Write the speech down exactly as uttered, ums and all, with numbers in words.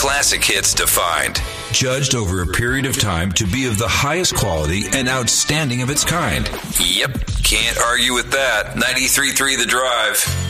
classic hits defined. Judged over a period of time to be of the highest quality and outstanding of its kind. Yep, can't argue with that. ninety-three point three The Drive.